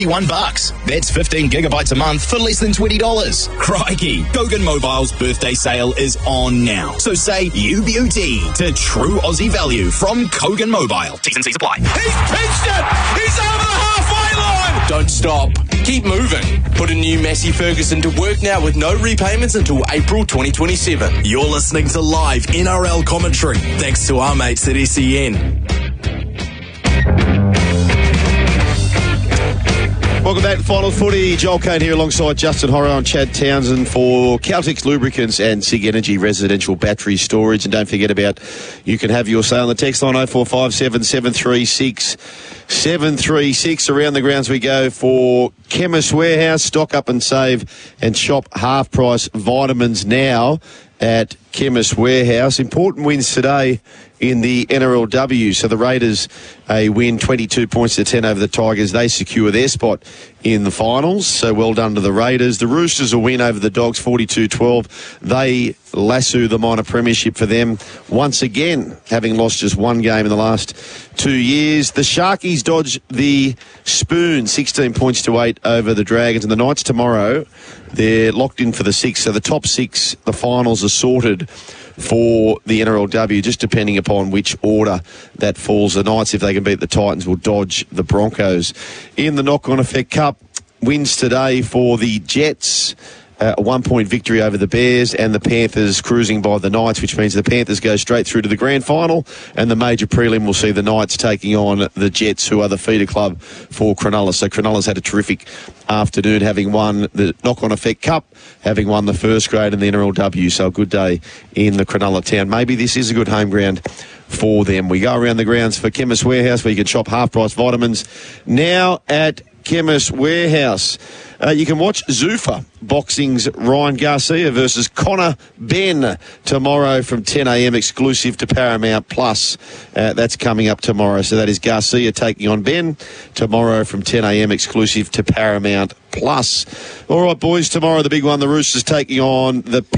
$1. That's 15 gigabytes a month for less than $20. Crikey, Kogan Mobile's birthday sale is on now. So say UBUT to true Aussie value from Kogan Mobile. T's and C's apply. He's pitched it! He's over the halfway line! Don't stop. Keep moving. Put a new Massey Ferguson to work now with no repayments until April 2027. You're listening to live NRL commentary thanks to our mates at SEN. Welcome back to Final Footy. Joel Kane here alongside Justin Horrow and Chad Townsend for Caltex Lubricants and SIG Energy Residential Battery Storage. And don't forget about, you can have your say on the text line 0457 736 736. Around the grounds we go for Chemist Warehouse. Stock up and save and shop half-price vitamins now at Chemist Warehouse. Important wins today in the NRLW. So the Raiders, a win 22 points to 10 over the Tigers. They secure their spot in the finals. So well done to the Raiders. The Roosters a win over the Dogs 42-12. They lasso the minor premiership for them once again, having lost just one game in the last 2 years. The Sharkies dodge the spoon 16 points to 8 over the Dragons. And the Knights tomorrow, they're locked in for the 6. So the top 6, the finals are sorted for the NRLW, just depending upon which order that falls. The Knights, if they can beat the Titans, will dodge the Broncos. In the knock-on effect cup, wins today for the Jets. A 1-point victory over the Bears, and the Panthers cruising by the Knights, which means the Panthers go straight through to the grand final, and the major prelim will see the Knights taking on the Jets, who are the feeder club for Cronulla. So Cronulla's had a terrific afternoon, having won the knock-on effect cup, having won the first grade in the NRLW. So a good day in the Cronulla town. Maybe this is a good home ground for them. We go around the grounds for Chemist Warehouse, where you can shop half-price vitamins now at Chemist Warehouse. You can watch Zuffa Boxing's Ryan Garcia versus Connor Ben tomorrow from 10 a.m. exclusive to Paramount Plus. That's coming up tomorrow. So that is Garcia taking on Ben tomorrow from 10 a.m. exclusive to Paramount Plus. All right, boys, tomorrow the big one, the Roosters taking on the